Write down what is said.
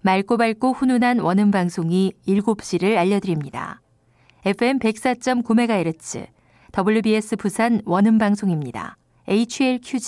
맑고 밝고 훈훈한 원음 방송이 7시를 알려드립니다. FM 104.9MHz WBS 부산 원음 방송입니다. HLQG